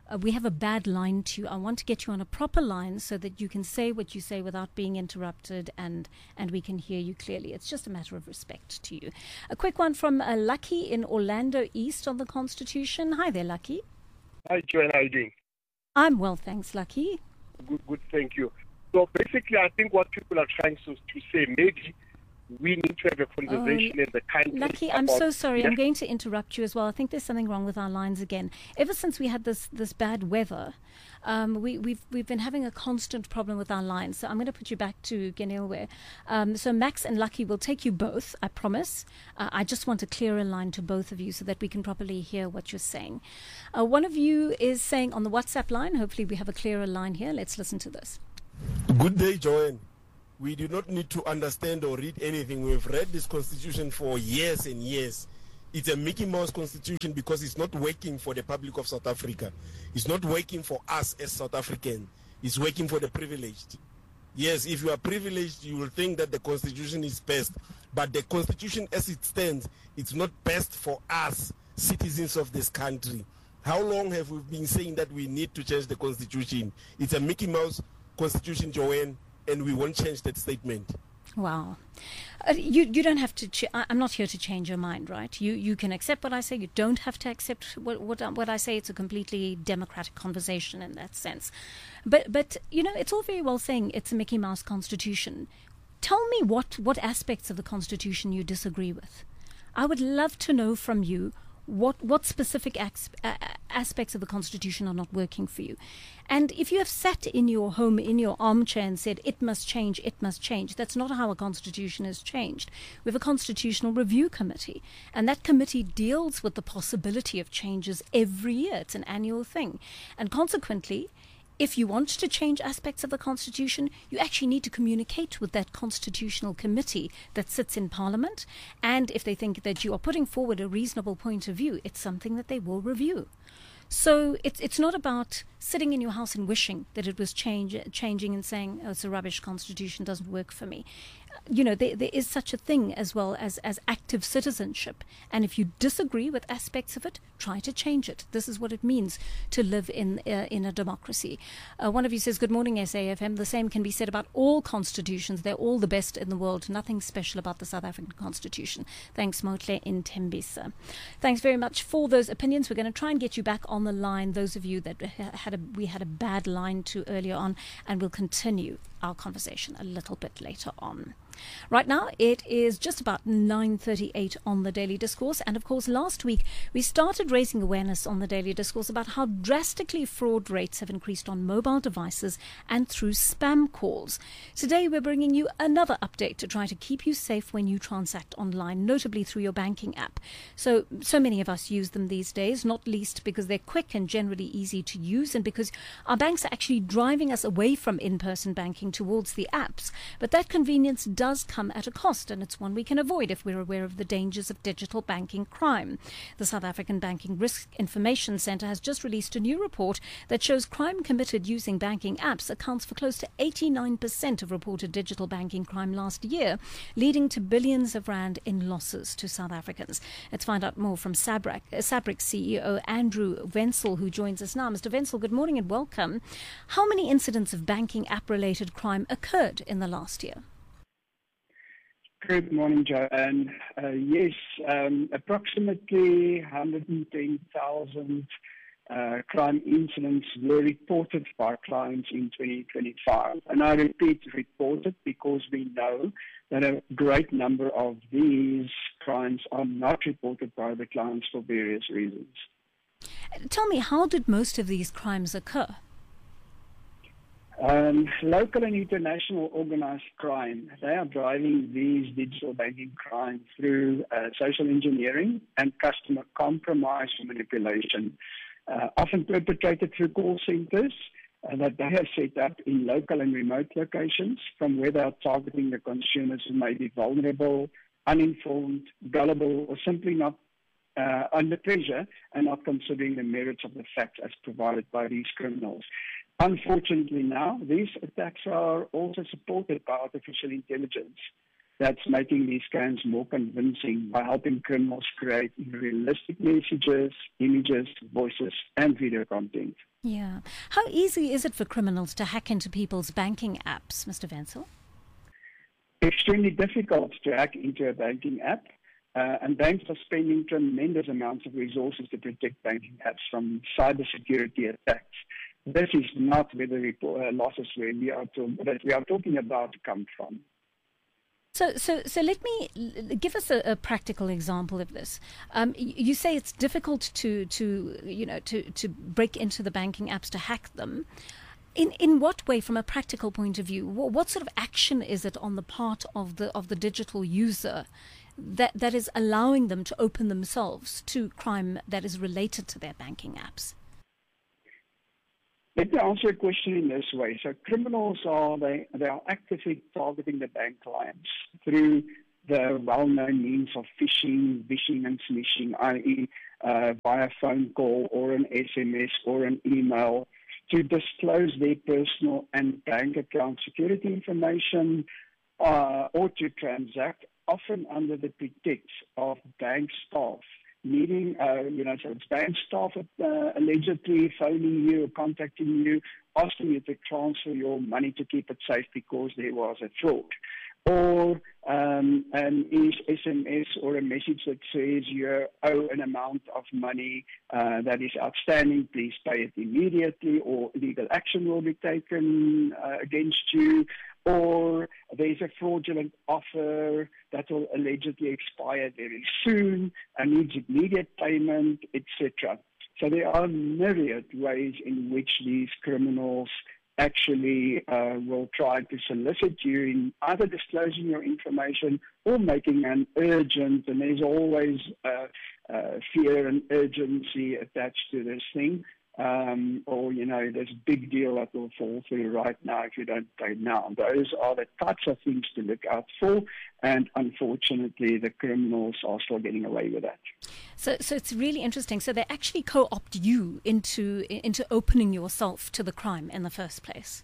[SPEAKER 11] uh, we have a bad line to you. I want to get you on a proper line so that you can say what you say without being interrupted, and, and we can hear you clearly. It's just a matter of respect to you. A quick one from uh, Lucky in Orlando East on the Constitution. Hi there, Lucky.
[SPEAKER 19] Hi, Joanne. How are you doing?
[SPEAKER 11] I'm well, thanks, Lucky.
[SPEAKER 19] Good, good, thank you. So basically, I think what people are trying to, to say, maybe we need to have a conversation
[SPEAKER 11] oh,
[SPEAKER 19] in the country.
[SPEAKER 11] Lucky, I'm
[SPEAKER 19] about,
[SPEAKER 11] so sorry.
[SPEAKER 19] Yeah?
[SPEAKER 11] I'm going to interrupt you as well. I think there's something wrong with our lines again. Ever since we had this this bad weather, um, we, we've we've been having a constant problem with our lines. So I'm going to put you back to Genilwe. Um, so Max and Lucky will take you both, I promise. Uh, I just want a clearer line to both of you so that we can properly hear what you're saying. Uh, one of you is saying on the WhatsApp line, hopefully we have a clearer line here. Let's listen to this.
[SPEAKER 20] Good day, Joanne. We do not need to understand or read anything. We've read this constitution for years and years. It's a Mickey Mouse constitution because it's not working for the public of South Africa. It's not working for us as South Africans. It's working for the privileged. Yes, if you are privileged, you will think that the constitution is best. But the constitution as it stands, it's not best for us, citizens of this country. How long have we been saying that we need to change the constitution? It's a Mickey Mouse constitution, Joanne, and we won't change that statement.
[SPEAKER 11] Wow. Uh, you you don't have to, ch- I'm not here to change your mind, right? You you can accept what I say. You don't have to accept what what, what I say. It's a completely democratic conversation in that sense. But, but you know, it's all very well saying it's a Mickey Mouse constitution. Tell me what, what aspects of the constitution you disagree with. I would love to know from you What what specific as, uh, aspects of the Constitution are not working for you. And if you have sat in your home, in your armchair and said, it must change, it must change, that's not how a Constitution is changed. We have a Constitutional Review Committee, and that committee deals with the possibility of changes every year. It's an annual thing. And consequently, if you want to change aspects of the Constitution, you actually need to communicate with that constitutional committee that sits in Parliament. And if they think that you are putting forward a reasonable point of view, it's something that they will review. So it's it's not about sitting in your house and wishing that it was change, changing and saying, oh, it's a rubbish constitution, doesn't work for me. You know, there, there is such a thing as well as, as active citizenship. And if you disagree with aspects of it, try to change it. This is what it means to live in uh, in a democracy. Uh, one of you says, good morning, S A F M. The same can be said about all constitutions. They're all the best in the world. Nothing special about the South African Constitution. Thanks, Motle in Tembisa. Thanks very much for those opinions. We're going to try and get you back on the line, those of you that had a, we had a bad line to earlier on, and we'll continue our conversation a little bit later on. Right now, it is just about nine thirty-eight on the Daily Discourse. And of course, last week, we started raising awareness on the Daily Discourse about how drastically fraud rates have increased on mobile devices and through spam calls. Today, we're bringing you another update to try to keep you safe when you transact online, notably through your banking app. So, so many of us use them these days, not least because they're quick and generally easy to use, and because our banks are actually driving us away from in-person banking towards the apps. But that convenience does does come at a cost, and it's one we can avoid if we're aware of the dangers of digital banking crime. The South African Banking Risk Information Centre has just released a new report that shows crime committed using banking apps accounts for close to eighty-nine percent of reported digital banking crime last year, leading to billions of rand in losses to South Africans. Let's find out more from Sabric, uh, Sabric C E O Andrew Wenzel, who joins us now. Mister Wenzel, good morning and welcome. How many incidents of banking app-related crime occurred in the last year?
[SPEAKER 21] Good morning, Joanne. Uh, yes, um, approximately one hundred ten thousand uh, crime incidents were reported by clients in twenty twenty-five. And I repeat, reported, because we know that a great number of these crimes are not reported by the clients for various reasons.
[SPEAKER 11] Tell me, how did most of these crimes occur?
[SPEAKER 21] Um, local and international organized crime, they are driving these digital banking crimes through uh, social engineering and customer compromise or manipulation, uh, often perpetrated through call centers uh, that they have set up in local and remote locations, from where they are targeting the consumers who may be vulnerable, uninformed, gullible, or simply not uh, under pressure and not considering the merits of the facts as provided by these criminals. Unfortunately now, these attacks are also supported by artificial intelligence. that's making these scams more convincing by helping criminals create realistic messages, images, voices, and video content.
[SPEAKER 11] Yeah. How easy is it for criminals to hack into people's banking apps, Mister Wenzel?
[SPEAKER 21] Extremely difficult to hack into a banking app. Uh, and banks are spending tremendous amounts of resources to protect banking apps from cybersecurity attacks. This is not where the report, uh, losses where we are to, that we are talking about come from.
[SPEAKER 11] So, so, so let me give us a, a practical example of this. Um, you say it's difficult to, to, you know, to, to break into the banking apps to hack them. In in what way, from a practical point of view, what, what sort of action is it on the part of the of the digital user that that is allowing them to open themselves to crime that is related to their banking apps?
[SPEAKER 21] Let me answer a question in this way. So criminals are they they are actively targeting the bank clients through the well-known means of phishing, vishing, and smishing, that is, uh, via phone call or an S M S or an email, to disclose their personal and bank account security information, uh, or to transact, often under the pretext of bank staff needing, uh, you know, so it's bank staff uh, allegedly phoning you or contacting you, asking you to transfer your money to keep it safe because there was a fraud. Or um, an S M S or a message that says you owe an amount of money uh, that is outstanding, please pay it immediately, or legal action will be taken uh, against you, or there's a fraudulent offer that will allegedly expire very soon and needs immediate payment, et cetera. So there are myriad ways in which these criminals actually uh, will try to solicit you in either disclosing your information or making an urgent, and there's always uh, uh, fear and urgency attached to this thing, um, or, you know, this big deal that will fall through right now if you don't pay now. Those are the types of things to look out for, and unfortunately the criminals are still getting away with that.
[SPEAKER 11] So, so it's really interesting. So they actually co-opt you into into opening yourself to the crime in the first place.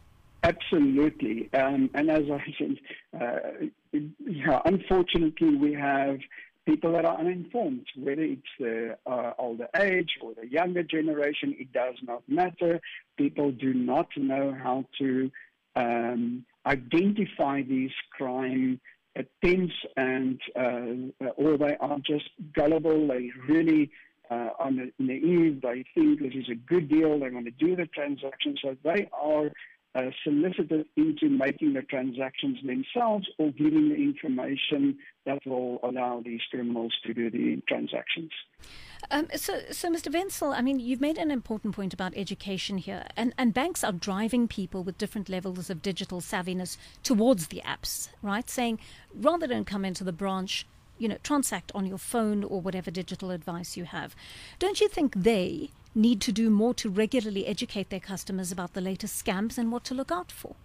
[SPEAKER 21] Absolutely, um, and as I said, uh, yeah, unfortunately we have people that are uninformed, whether it's the uh, older age or the younger generation, it does not matter. People do not know how to um, identify these crime attempts, and uh, or they are just gullible. They really uh, are naive. They think this is a good deal. They want to do the transaction, so they are uh, solicited into making the transactions themselves or giving the information that will allow these criminals to do the transactions.
[SPEAKER 11] Um, so, so, Mister Wenzel, I mean, you've made an important point about education here, and, and banks are driving people with different levels of digital savviness towards the apps, right? Saying, rather than come into the branch, you know, transact on your phone or whatever digital advice you have. Don't you think they need to do more to regularly educate their customers about the latest scams and what to look out for?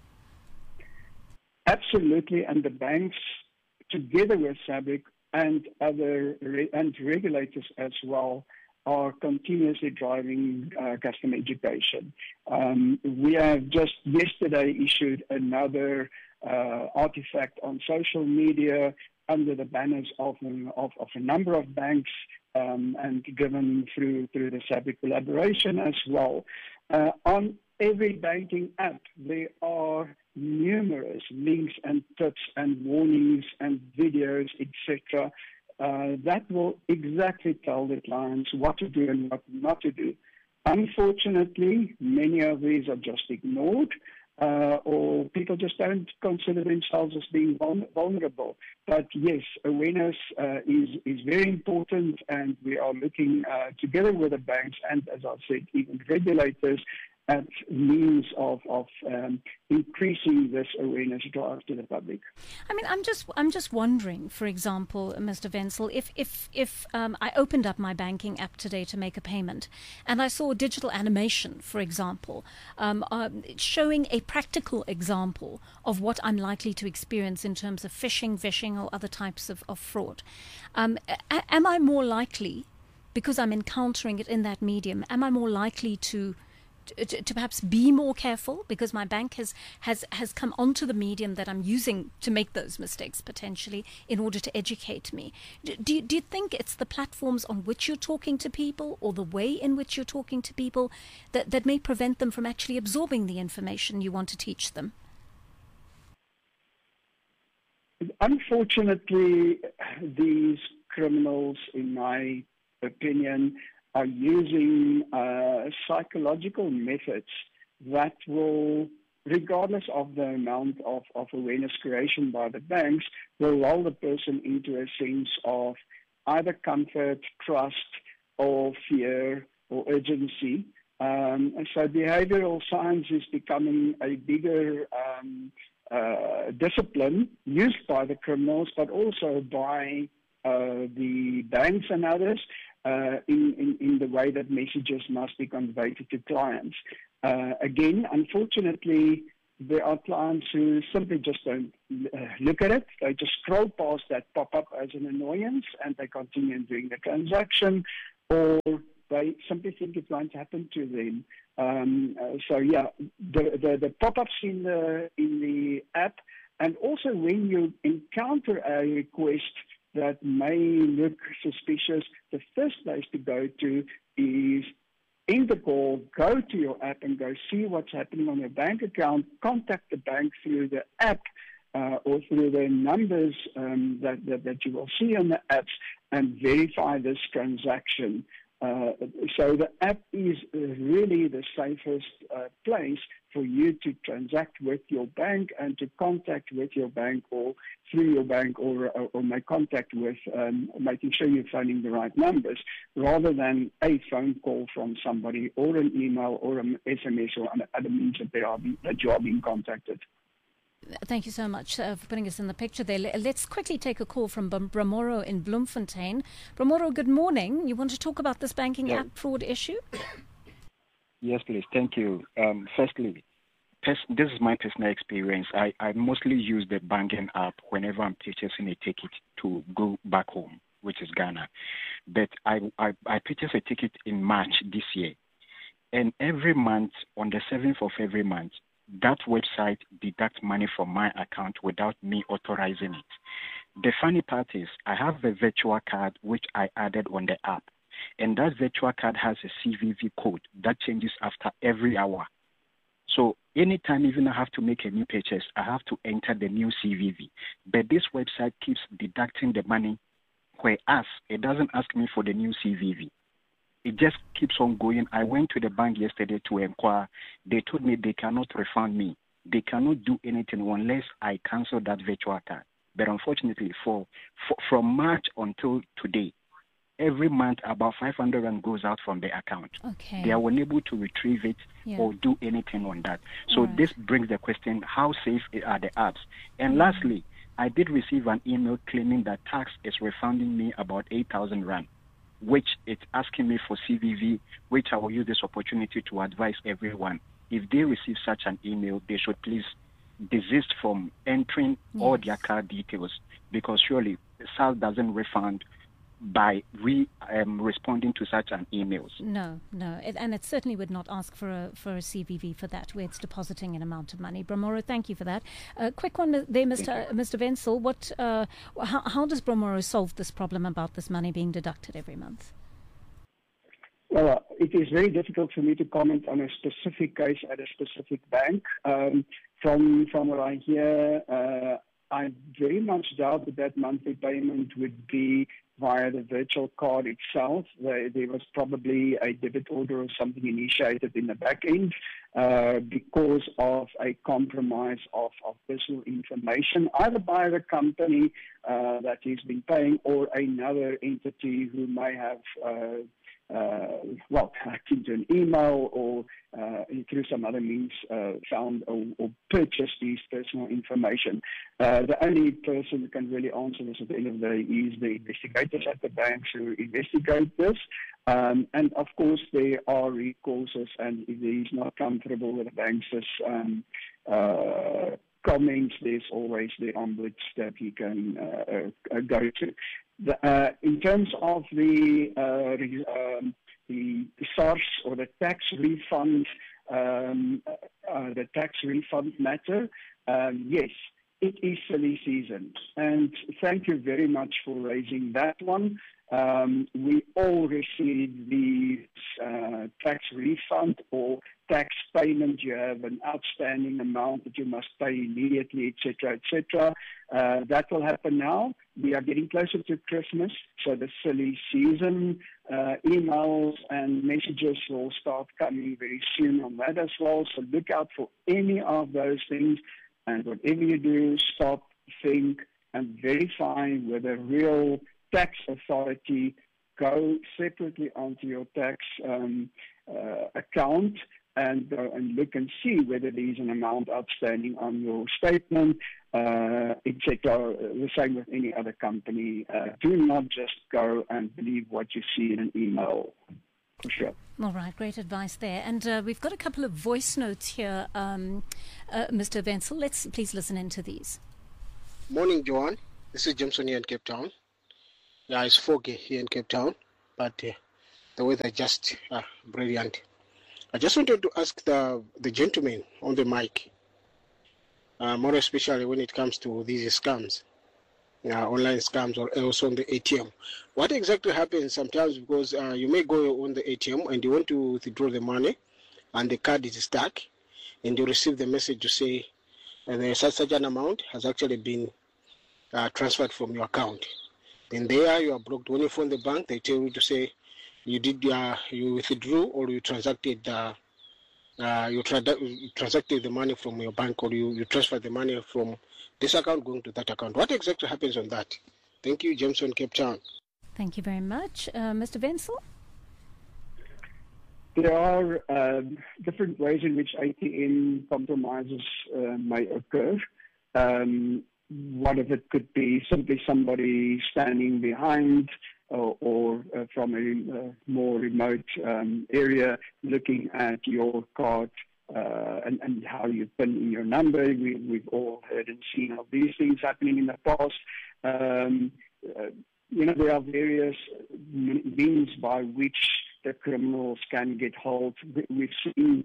[SPEAKER 21] Absolutely, and the banks, together with SABIC and other re- and regulators as well, are continuously driving uh, customer education. Um, we have just yesterday issued another uh, artifact on social media under the banners of, of, of a number of banks, um, and given through through the SABIC collaboration as well. Uh, on every banking app, there are numerous links and tips and warnings and videos, et cetera, uh, that will exactly tell the clients what to do and what not to do. Unfortunately, many of these are just ignored, uh, or people just don't consider themselves as being vulnerable. But yes, awareness uh, is, is very important, and we are looking uh, together with the banks and, as I said, even regulators, at means of, of um, increasing this awareness drive to the public.
[SPEAKER 11] I mean, I'm just I'm just wondering, for example, Mister Wenzel, if if if um, I opened up my banking app today to make a payment, and I saw a digital animation, for example, um, uh, showing a practical example of what I'm likely to experience in terms of phishing, vishing, or other types of, of fraud, um, a- am I more likely, because I'm encountering it in that medium, am I more likely to to, to perhaps be more careful because my bank has, has, has come onto the medium that I'm using to make those mistakes potentially in order to educate me. Do, do, you, do you think it's the platforms on which you're talking to people or the way in which you're talking to people that, that may prevent them from actually absorbing the information you want to teach them?
[SPEAKER 21] Unfortunately, these criminals, in my opinion, are using uh, psychological methods that will, regardless of the amount of, of awareness creation by the banks, will lull the person into a sense of either comfort, trust, or fear, or urgency. Um, and so behavioral science is becoming a bigger um, uh, discipline used by the criminals, but also by uh, the banks and others. Uh, in, in, in the way that messages must be conveyed to clients. Uh, again, unfortunately, there are clients who simply just don't uh, look at it. They just scroll past that pop-up as an annoyance and they continue doing the transaction, or they simply think it's going to happen to them. Um, uh, so, yeah, the, the, the pop-ups in the, in the app, and also when you encounter a request that may look suspicious, the first place to go to is end the call, go to your app and go see what's happening on your bank account, contact the bank through the app uh, or through the numbers um, that, that, that you will see on the apps and verify this transaction. Uh, so the app is really the safest uh, place for you to transact with your bank and to contact with your bank or through your bank or, or, or make contact with um, making sure you're phoning the right numbers rather than a phone call from somebody or an email or an S M S or other means that, they are being, that you are being contacted.
[SPEAKER 11] Thank you so much uh, for putting us in the picture there. Let's quickly take a call from Bramoro in Bloemfontein. Bramoro, good morning. You want to talk about this banking yeah. app fraud issue?
[SPEAKER 2] Yes, please. Thank you. Um, firstly, pers- this is my personal experience. I, I mostly use the banking app whenever I'm purchasing a ticket to go back home, which is Ghana. But I, I, I purchased a ticket in March this year. And every month, on the seventh of every month, that website deducts money from my account without me authorizing it. The funny part is I have a virtual card which I added on the app. And that virtual card has a C V V code that changes after every hour. So anytime even I have to make a new purchase, I have to enter the new C V V. But this website keeps deducting the money, whereas it doesn't ask me for the new C V V. It just keeps on going. I went to the bank yesterday to inquire. They told me they cannot refund me. They cannot do anything unless I cancel that virtual card. But unfortunately, for, for from March until today, every month about five hundred rand goes out from the account.
[SPEAKER 11] Okay.
[SPEAKER 2] They are unable to retrieve it yeah. or do anything on that. So right. this brings the question, how safe are the apps? And mm-hmm. lastly, I did receive an email claiming that tax is refunding me about eight thousand rand, which it's asking me for C V V, which I will use this opportunity to advise everyone. If they receive such an email, they should please desist from entering yes. all their card details, because surely S A L doesn't refund by re, um, responding to such an emails.
[SPEAKER 11] No, no, it, and it certainly would not ask for a for a C V V for that, where it's depositing an amount of money. Bramoro, thank you for that. Uh, quick one there, Mister Mister Wenzel. What, uh, how, how does Bramoro solve this problem about this money being deducted every month?
[SPEAKER 21] Well, uh, it is very difficult for me to comment on a specific case at a specific bank. Um, from from what I hear, uh, I very much doubt that that monthly payment would be via the virtual card itself. There, there was probably a debit order or something initiated in the back end uh, because of a compromise of, of personal information, either by the company uh, that he's been paying or another entity who may have uh, Uh, well, hacked into an email or uh, through some other means uh, found or, or purchased these personal information. Uh, the only person who can really answer this at the end of the day is the investigators at the banks who investigate this. Um, and of course, there are recourses, and if he's not comfortable with the bank's um, uh, comments, there's always the ombuds that he can uh, uh, go to. The, uh, in terms of the uh, re, um, the, the SARS or the tax refund, um, uh, the tax refund matter, um, yes, it is silly season. And thank you very much for raising that one. Um, we all receive the uh, tax refund or tax payment. You have an outstanding amount that you must pay immediately, et cetera, et cetera. Uh, that will happen now. We are getting closer to Christmas, so the silly season uh, emails and messages will start coming very soon on that as well. So look out for any of those things. And whatever you do, stop, think, and verify with a real tax authority. Go separately onto your tax um, uh, account and go and look and see whether there is an amount outstanding on your statement, uh, et cetera. The same with any other company. Uh, do not just go and believe what you see in an email. For sure.
[SPEAKER 11] All right, great advice there. And uh, we've got a couple of voice notes here, um, uh, Mister Wenzel. Let's please listen into these.
[SPEAKER 6] Morning, Joanne. This is Jameson here in Cape Town. Yeah, it's foggy here in Cape Town, but uh, the weather is just uh, brilliant. I just wanted to ask the, the gentleman on the mic, uh, more especially when it comes to these scams, uh, online scams or also on the A T M. What exactly happens sometimes, because uh, you may go on the A T M and you want to withdraw the money and the card is stuck and you receive the message to say uh, there is such, such an amount has actually been uh, transferred from your account. Then there you are blocked. When you phone the bank, they tell you to say you did uh, you withdrew or you transacted uh, uh, you, tra- you transacted the money from your bank, or you, you transferred the money from this account going to that account. What exactly happens on that? Thank you, Jameson, Cape Town.
[SPEAKER 11] Thank you very much. Uh, Mister Wenzel?
[SPEAKER 21] There are um, different ways in which A T M compromises uh, may occur. Um, one of it could be simply somebody standing behind or, or uh, from a uh, more remote um, area looking at your card uh, and, and how you pin in your number. We, we've all heard and seen of these things happening in the past. Um, uh, you know, there are various means by which the criminals can get hold. We've seen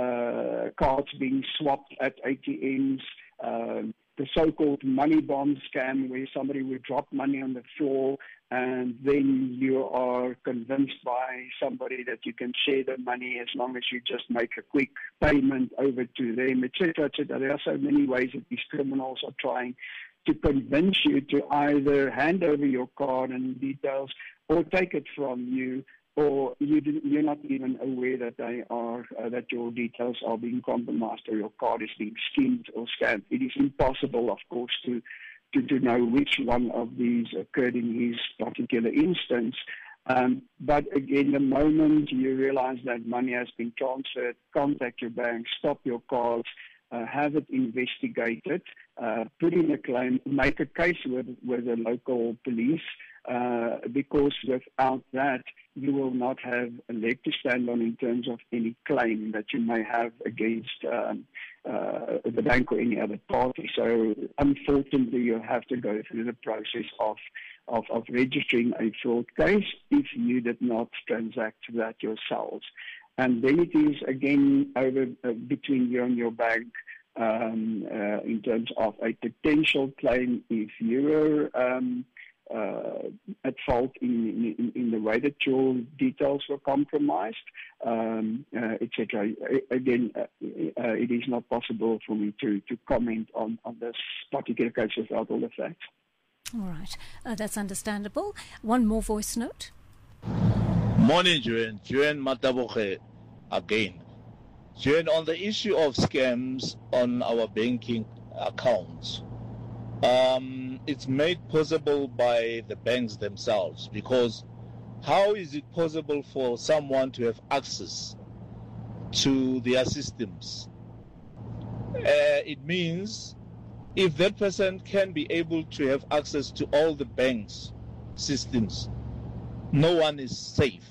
[SPEAKER 21] uh, cards being swapped at A T Ms, uh, the so-called money bomb scam, where somebody would drop money on the floor and then you are convinced by somebody that you can share the money as long as you just make a quick payment over to them, et cetera, et cetera. There are so many ways that these criminals are trying to convince you to either hand over your card and details or take it from you, or you didn't, you're not even aware that they are uh, that your details are being compromised or your card is being skimmed or scammed. It is impossible, of course, to, to, to know which one of these occurred in his particular instance. Um, but again, the moment you realize that money has been transferred, contact your bank, stop your cards, uh, have it investigated, uh, put in a claim, make a case with, with the local police, uh, because without that, you will not have a leg to stand on in terms of any claim that you may have against um, uh, the bank or any other party. So unfortunately, you have to go through the process of, of, of registering a fraud case if you did not transact that yourselves. And then it is, again, over uh, between you and your bank um, uh, in terms of a potential claim if you were um, Uh, at fault in, in, in the way that your details were compromised, um, uh, et cetera. Again, uh, uh, it is not possible for me to, to comment on, on this particular case without all the facts.
[SPEAKER 11] All right. Uh, that's understandable. One more voice note.
[SPEAKER 3] Morning, Joanne. Joanne Mataboche again. Joanne, on the issue of scams on our banking accounts, Um, it's made possible by the banks themselves, because how is it possible for someone to have access to their systems? Uh, it means if that person can be able to have access to all the banks' systems, no one is safe.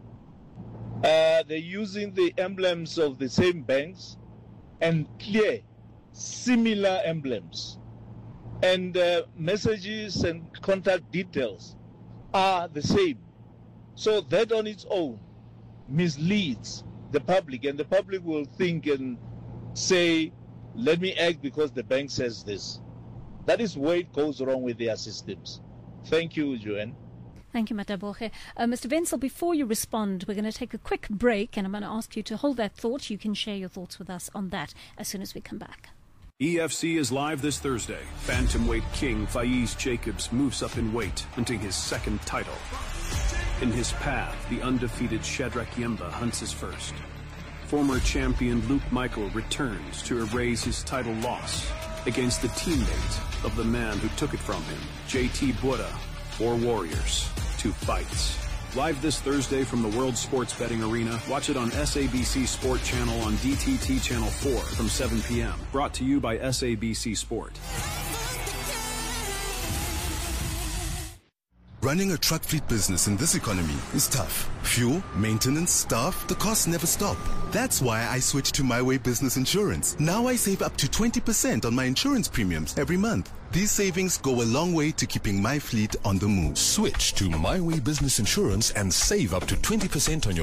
[SPEAKER 3] Uh, they're using the emblems of the same banks and clear similar emblems. And uh, messages and contact details are the same. So that on its own misleads the public, and the public will think and say, let me act because the bank says this. That is where it goes wrong with their systems. Thank you, Joanne.
[SPEAKER 11] Thank you, Mataboge. Uh, Mister Wenzel, before you respond, we're going to take a quick break, and I'm going to ask you to hold that thought. You can share your thoughts with us on that as soon as we come back.
[SPEAKER 12] E F C is live this Thursday. Bantamweight king Faiz Jacobs moves up in weight, hunting his second title. In his path, the undefeated Shadrack Yemba hunts his first. Former champion Luke Michael returns to erase his title loss against the teammate of the man who took it from him, J T Bura. Four warriors, two fights. Live this Thursday from the World Sports Betting Arena. Watch it on S A B C Sport Channel on D T T Channel four from seven p.m. Brought to you by S A B C Sport.
[SPEAKER 5] Running a truck fleet business in this economy is tough. Fuel, maintenance, staff, the costs never stop. That's why I switched to My Way Business Insurance. Now I save up to twenty percent on my insurance premiums every month. These savings go a long way to keeping my fleet on the move.
[SPEAKER 8] Switch to My Way Business Insurance and save up to twenty percent on your